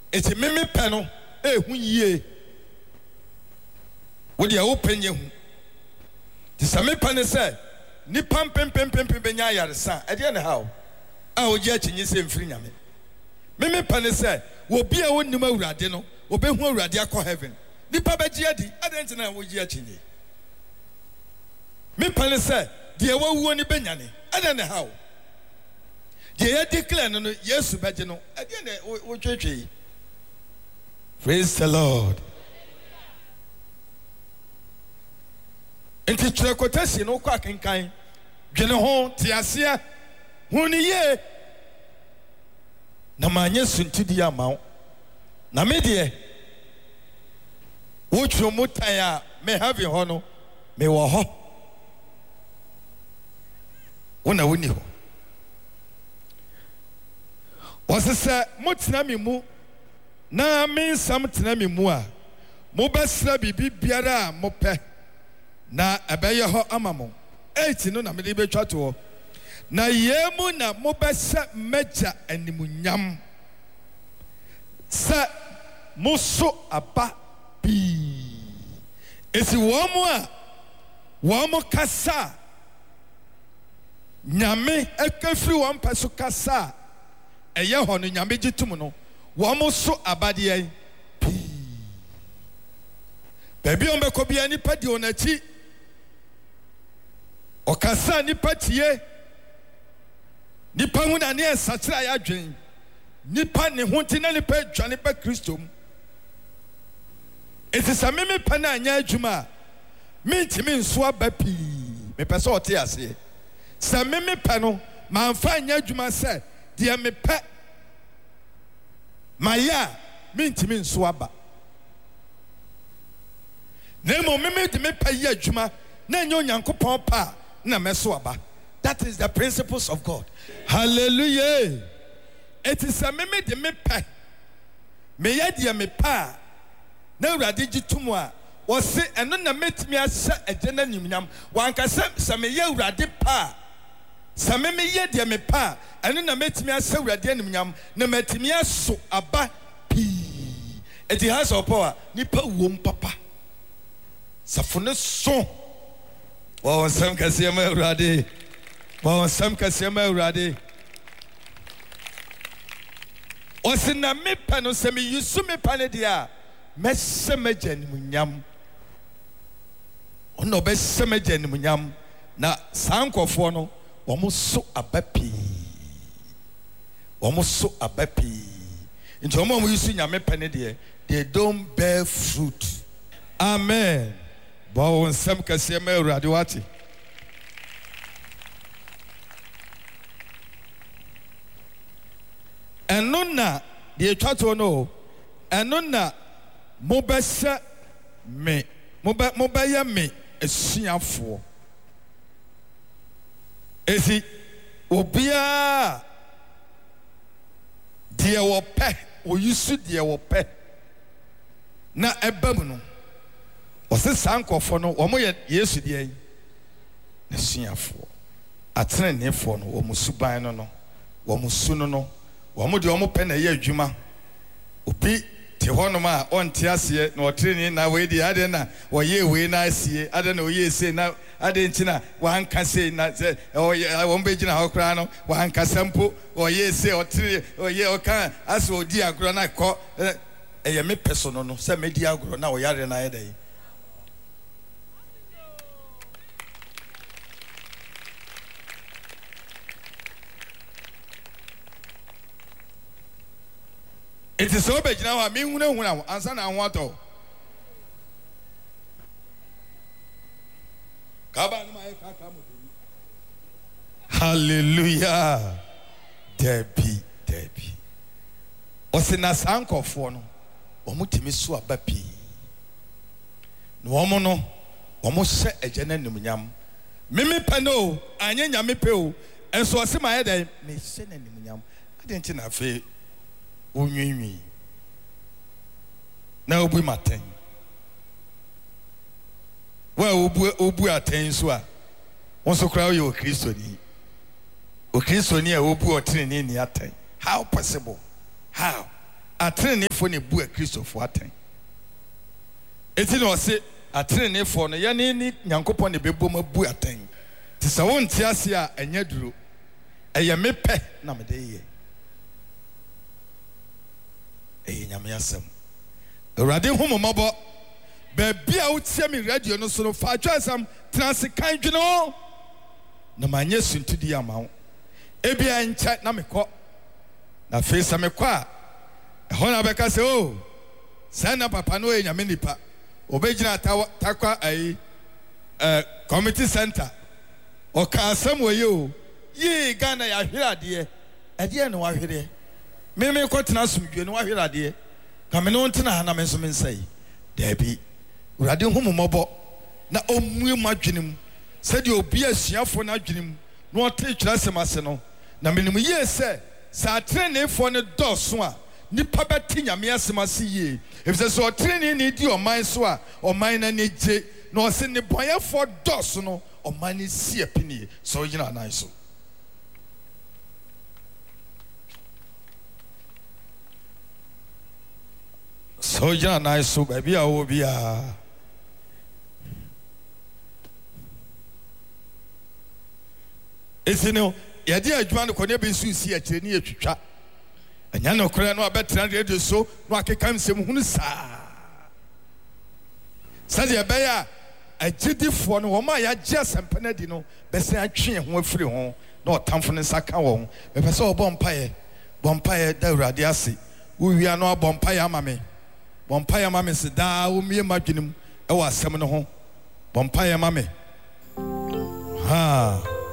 eti meme pɛ no hu yie wo de wo penye hu ti sɛ me pɛ ne sɛ nipa mpempempempe benya yaresa ɛde ne hawo a ogi akyinyi sɛ mfiri nyame meme pɛ ne sɛ wo bia wo nim awurade no obehu awurade akɔ heaven nipa bɛgye adi adɛn na wo gi akyinyi me pɛ ne sɛ de wawuo ni benyane ɛde ne hawo de ye declare no Yesu bɛgye no ɛde ne wo twetwe. Praise the Lord. Enti kyerɛ quotation no kwa kenkan dwene ho te ase hu ni ye na manye suntidi ama wo na me de wo twom tan a me have ho no me wo ho wona woni ho wasese motena me mu na me nsam tena me mu a mo besra bibi biara a mo pɛ na ɛbɛyɛ hɔ ama mo 8 no na me de betwa to na yemu na mo bɛsɛ magya animunyam sɛ mo so aba bi esi wɔn mo kasa nyame ekafiri wɔn pɛ so kasa ɛyɛ hɔ no nyame gitum no wɔn mo so abadeɛ bi baabi on bɛkɔ bia nipa di onachi ɔkasa nipa tie nipa hu na ne ɛsakyerɛ ya adwen nipa ne ho ti na nipa adwane ba Kristo mu eti sɛ me pɛ na anya adwuma me ntimi nso aba pii me pɛ sɛ ɔte ase sɛ me pɛ no manfa anya adwuma sɛ deɛ me pɛ maya me ntimi nso aba na mo me de me pɛ yɛ adwuma na nya Onyankopɔn pa na me so aba. That is the principles of God. Hallelujah. It is a meme de me pa. Me ya de me pa. Na urade gitumu a wo se eno na metimi ahye agena nimnyam. Wan ka se me ya urade pa. Se me ye de me pa. Eno na metimi ahye urade nimnyam na metimi aso aba pi. It has a power nipa wom papa. Safone so. Wa sam kase ma urade. Wa sam kase ma urade. Osina me pa no se me yusu me pa ne dia me se me janimunyam ono be se me janimunyam na sankofo no wo mo so abapi nti mo yusu nyame pa ne dia they don't bear fruit. Amen. Bo sam kase ma urade wati enuna de twato no enuna mobese me mobeye me esuafo esi obia de wo pɛ oyusu de wo pɛ na ebam no ɔse sankofo no wɔn yɛ Yesu de yi esuafo atrenefo no wɔn suban no wɔn su no wɔn de wɔn pɛ na yɛ adwuma obi te hɔ no ma ɔnte aseɛ na ɔtreni na wei di ade na wɔyɛ wei na asie ade na ɔyɛ ese na ade ntina wɔanka sei na sɛ wɔn bɛgyina hɔ koraa no wɔankasa mpo ɔyɛ ese ɔtreni ɔyɛ ɔka ase ɔdi agorɔ na kɔ ɛyɛ me pɛ so no sɛ mɛdi agorɔ na ɔyare na ayɛ dɛ. It is so big now. I mean, when I answer, I want to. Hallelujah. Debbie. Osina sanko for no. Omutimi so abapi. No omono. Omo se ejene nimnyam. Mimi pano anye nyame pe. Enso ose ma yeda me se na nimnyam. Adenti na fe onwinwi na obu maten wa obu aten so a wonso kra yo kristoni a obu otene ni aten. How possible? How atrenefo ne bu a Kristofo aten eti no se atrenefo no ye ni Nyankopon ne bebom abu aten ti se won ti ase a enya duro eye mepe na me de ye nyame asem Awurade homomabo be bia wotie me radio no so no fa atwasam transikan dwene na manye suntudi ama wo ebia ncha na mekọ na face mekọ a ho na beka se o sana papa no e nyame nipa obegina takwa ai committee center o ka asem wo ye o ye Ghana ya hwirade ade no wa hwire me ko tena sumdwe no wa hwirade ka me no ntena ha na me so me nsai dabi Awurade homomabo na omue madwenem said you be a siafo na adwenem no ɔte twirasɛm ase no na menim ye sɛ sa atrenefo ne dɔso a nipa bɛte nyame asɛm ase ye efisɛ so ɔtrene ne di ɔman so a ɔman na ne gye na ɔse ne bɔyɛfo dɔso no ɔman ne si apini so yina nan so yina nan so baabi a wo bia esino yadi adwuma no kone be nsu si akire ne yetwitwa anya no kore no abetra radio so no akeka nsem hunu saa sadi abaya agidifo no wo ma ya gye asempana di no be se atwe ho afiri ho na otamfo ne saka wo be pese obọ mpaye da Awurade ase wo wia no abọ mpaye amame bọ mpaye amame se da wo mie madwenem e wa asem no ho bọ mpaye amame ha